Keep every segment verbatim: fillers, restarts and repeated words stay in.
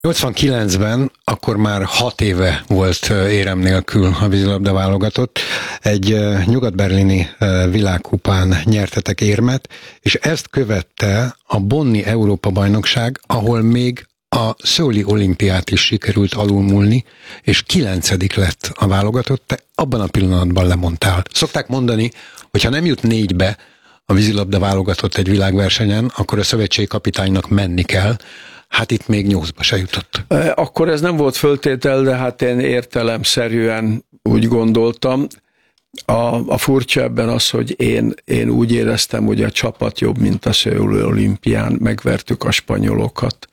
nyolcvankilencben, akkor már hat éve volt érem nélkül a vízilabda válogatott. Egy nyugat-berlini világkupán nyertetek érmet, és ezt követte a bonni Európa-bajnokság, ahol még a szöuli olimpiát is sikerült alulmúlni, és kilencedik lett a válogatott, te abban a pillanatban lemondtál. Szokták mondani, hogy ha nem jut négybe a vízilabda válogatott egy világversenyen, akkor a szövetségkapitánynak menni kell. Hát itt még nyolcba se jutott. Akkor ez nem volt föltétel, de hát én értelemszerűen úgy gondoltam. A, a furcsa ebben az, hogy én, én úgy éreztem, hogy a csapat jobb, mint a szöuli olimpián, megvertük a spanyolokat.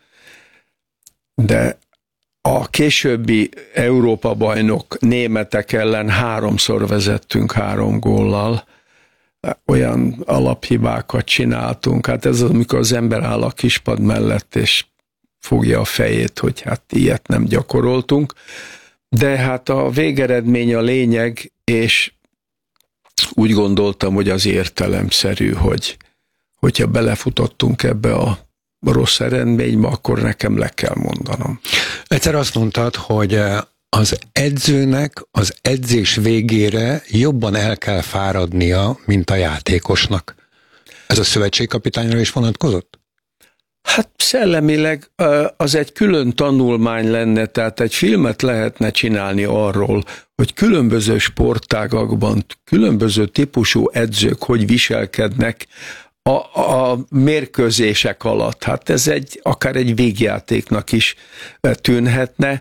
De a későbbi Európa-bajnok németek ellen háromszor vezettünk három góllal, olyan alaphibákat csináltunk. Hát ez az, amikor az ember áll a kispad mellett, és fogja a fejét, hogy hát ilyet nem gyakoroltunk. De hát a végeredmény a lényeg, és úgy gondoltam, hogy az értelemszerű, hogy hogyha belefutottunk ebbe a rossz eredménybe, akkor nekem le kell mondanom. Egyszer azt mondtad, hogy az edzőnek az edzés végére jobban el kell fáradnia, mint a játékosnak. Ez a szövetségkapitányra is vonatkozott? Hát szellemileg az egy külön tanulmány lenne, tehát egy filmet lehetne csinálni arról, hogy különböző sportágakban különböző típusú edzők hogy viselkednek A, a mérkőzések alatt. Hát ez egy, akár egy végjátéknak is tűnhetne.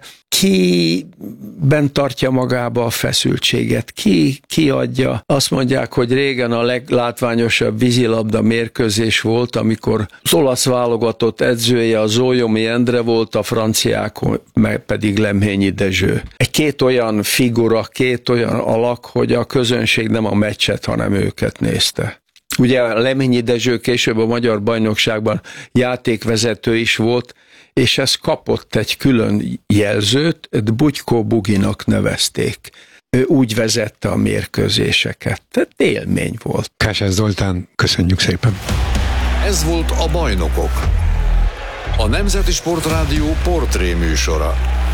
Kiben tartja magába a feszültséget? Ki, ki adja? Azt mondják, hogy régen a leglátványosabb vízilabda mérkőzés volt, amikor az olasz válogatott edzője a Zólyomi Endre volt, a franciák meg pedig Lemhényi Dezső. Egy két olyan figura, két olyan alak, hogy a közönség nem a meccset, hanem őket nézte. Ugye Lemhényi Dezső később a magyar bajnokságban játékvezető is volt, és ez kapott egy külön jelzőt, Bugykó Buginak nevezték. Ő úgy vezette a mérkőzéseket. Tehát élmény volt. Kásás Zoltán, köszönjük szépen. Ez volt a Bajnokok, a Nemzeti Sportrádió portré műsora.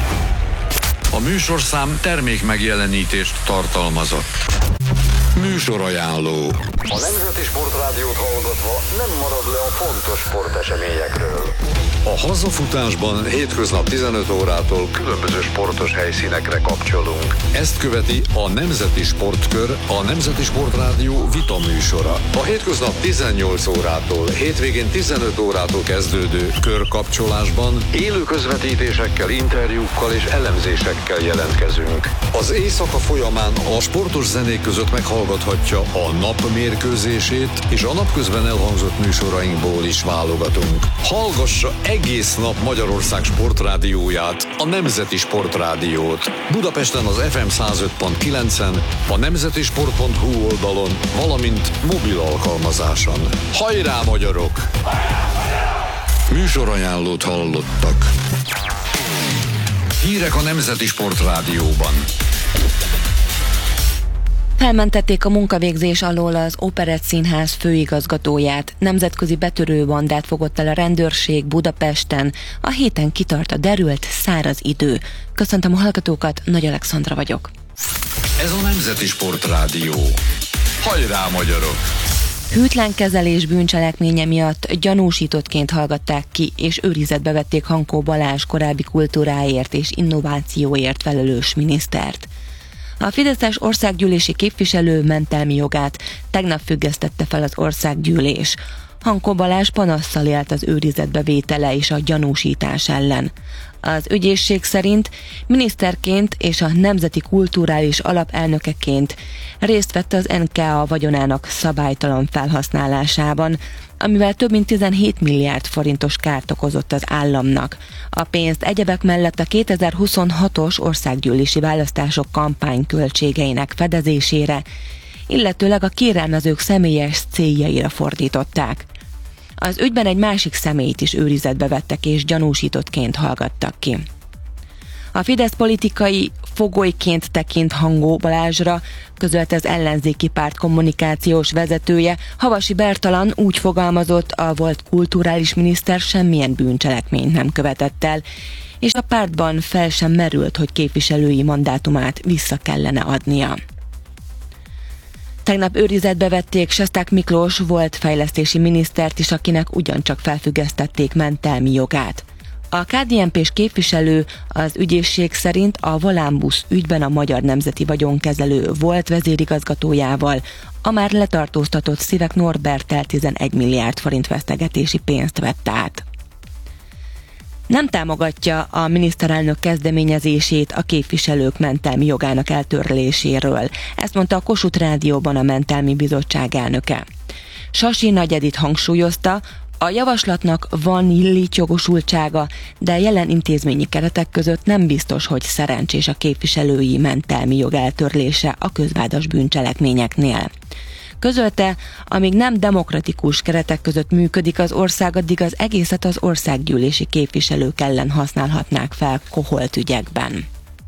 A műsorszám termékmegjelenítést tartalmazott. Műsorajánló. A Nemzeti Sportrádiót hallgatva nem marad le a fontos sporteseményekről. A hazafutásban hétköznap tizenöt órától különböző sportos helyszínekre kapcsolunk. Ezt követi a Nemzeti Sportkör, a Nemzeti Sportrádió vita műsora. A hétköznap tizennyolc órától, hétvégén tizenöt órától kezdődő körkapcsolásban élő közvetítésekkel, interjúkkal és elemzésekkel jelentkezünk. Az éjszaka folyamán a sportos zenék között meghallgathatja a nap mérkőzését, és a napközben elhangzott műsorainkból is válogatunk. Hallgassa egész nap Magyarország sportrádióját, a Nemzeti Sportrádiót. Budapesten az ef em száz öt pont kilencen, a nemzetisport pont hu oldalon, valamint mobil alkalmazáson. Hajrá, magyarok! Műsorajánlót hallottak. Hírek a Nemzeti Sportrádióban. Felmentették a munkavégzés alól az Operett Színház főigazgatóját. Nemzetközi betörő bandát fogott el a rendőrség Budapesten. A héten kitart a derült, száraz idő. Köszöntöm a hallgatókat, Nagy Alexandra vagyok. Ez a Nemzeti Sportrádió. Hajrá, magyarok! Hűtlen kezelés bűncselekménye miatt gyanúsítottként hallgatták ki, és őrizetbe vették Hankó Balázs korábbi kultúráért és innovációért felelős minisztert. A fideszes országgyűlési képviselő mentelmi jogát tegnap függesztette fel az országgyűlés. Hankó Balázs panasszal élt az őrizetbe vétele és a gyanúsítás ellen. Az ügyészség szerint miniszterként és a Nemzeti Kulturális Alap elnökeként részt vett az en ká á vagyonának szabálytalan felhasználásában, amivel több mint tizenhét milliárd forintos kárt okozott az államnak. A pénzt egyebek mellett a kétezer-huszonhatos országgyűlési választások kampányköltségeinek fedezésére, illetőleg a kérelmezők személyes céljaira fordították. Az ügyben egy másik személyt is őrizetbe vettek és gyanúsítottként hallgattak ki. A Fidesz politikai fogolyként tekint Hankó Balázsra, közölte az ellenzéki párt kommunikációs vezetője. Havasi Bertalan úgy fogalmazott, a volt kulturális miniszter semmilyen bűncselekményt nem követett el, és a pártban fel sem merült, hogy képviselői mandátumát vissza kellene adnia. Tegnap őrizetbe vették Sesták Miklós volt fejlesztési minisztert is, akinek ugyancsak felfüggesztették mentelmi jogát. A ká dé en pés képviselő az ügyészség szerint a Volánbusz ügyben a Magyar Nemzeti Vagyonkezelő volt vezérigazgatójával, a már letartóztatott Szivek Norberttel tizenegy milliárd forint vesztegetési pénzt vett át. Nem támogatja a miniszterelnök kezdeményezését a képviselők mentelmi jogának eltörléséről. Ezt mondta a Kossuth Rádióban a Mentelmi Bizottság elnöke. Sasi Nagy Edit hangsúlyozta, a javaslatnak van létjogosultsága, de jelen intézményi keretek között nem biztos, hogy szerencsés a képviselői mentelmi jog eltörlése a közvádas bűncselekményeknél. Közölte, amíg nem demokratikus keretek között működik az ország, addig az egészet az országgyűlési képviselők ellen használhatnák fel koholt ügyekben.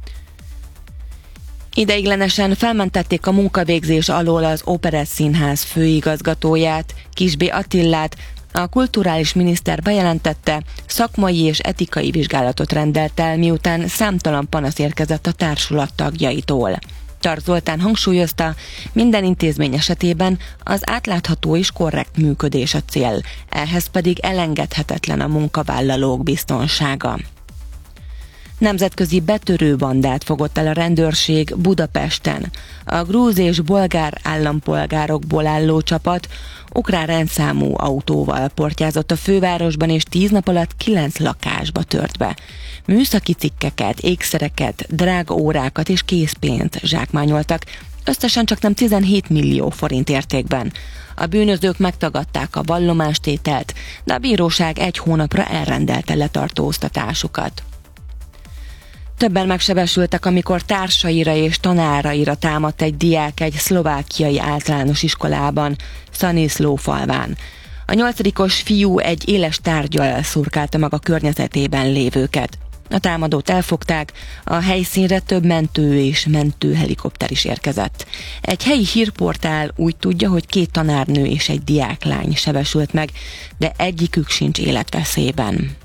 Ideiglenesen felmentették a munkavégzés alól az Operett Színház főigazgatóját, Kis B. Attillát. A kulturális miniszter bejelentette, szakmai és etikai vizsgálatot rendelt el, miután számtalan panasz érkezett a társulat tagjaitól. Tark Zoltán hangsúlyozta, minden intézmény esetében az átlátható és korrekt működés a cél, ehhez pedig elengedhetetlen a munkavállalók biztonsága. Nemzetközi betörő bandát fogott el a rendőrség Budapesten. A grúz és bolgár állampolgárokból álló csapat ukrán rendszámú autóval portyázott a fővárosban, és tíz nap alatt kilenc lakásba tört be. Műszaki cikkeket, ékszereket, drága órákat és készpénzt zsákmányoltak, összesen csak nem tizenhét millió forint értékben. A bűnözők megtagadták a vallomástételt, de a bíróság egy hónapra elrendelte letartóztatásukat. Többen megsebesültek, amikor társaira és tanáraira támadt egy diák egy szlovákiai általános iskolában, Szaniszlófalván. A nyolcadikos fiú egy éles tárggyal szurkálta meg a környezetében lévőket. A támadót elfogták, a helyszínre több mentő és mentőhelikopter is érkezett. Egy helyi hírportál úgy tudja, hogy két tanárnő és egy diáklány sebesült meg, de egyikük sincs életveszélyben.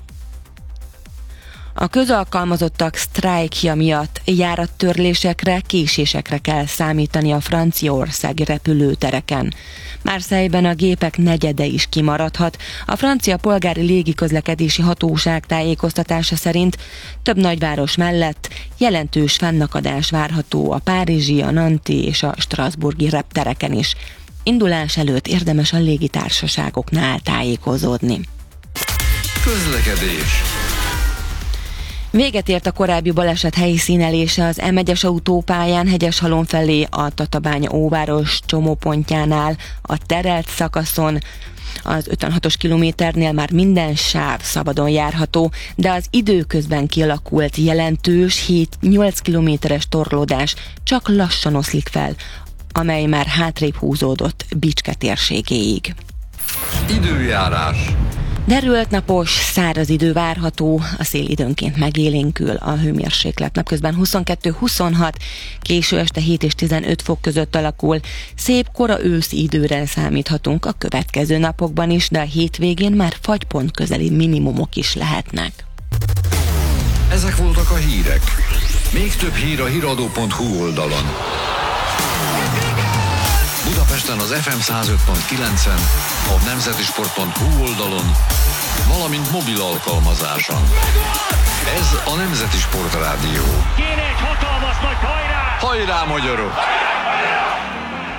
A közalkalmazottak sztrájkja miatt járattörlésekre, késésekre kell számítani a franciaországi repülőtereken. Marseille-ben a gépek negyede is kimaradhat. A francia polgári légiközlekedési hatóság tájékoztatása szerint több nagyváros mellett jelentős fennakadás várható a párizsi, a nanti és a strasbourgi reptereken is. Indulás előtt érdemes a légitársaságoknál tájékozódni. Közlekedés. Véget ért a korábbi baleset helyszínelése az em egyes autópályán Hegyeshalom felé a Tatabánya-Óváros csomópontjánál, a terelt szakaszon. Az ötvenhatos kilométernél már minden sáv szabadon járható, de az időközben kialakult jelentős hét-nyolc kilométeres torlódás csak lassan oszlik fel, amely már hátrébb húzódott Bicske térségéig. Időjárás. Derült napos, száraz idő várható, a szél időnként megélénkül, a hőmérséklet napközben huszonkettő-huszonhat, késő este hét és tizenöt fok között alakul. Szép kora őszi időre számíthatunk a következő napokban is, de a hétvégén már fagypont közeli minimumok is lehetnek. Ezek voltak a hírek. Még több hír a híradó pont hu oldalon. Budapesten az ef em száz öt pont kilencen, a nemzetisport pont hu oldalon, valamint mobil alkalmazáson. Ez a Nemzeti Sport Rádió. Kéne egy hatalmas nagy hajrá! Hajrá, magyarok!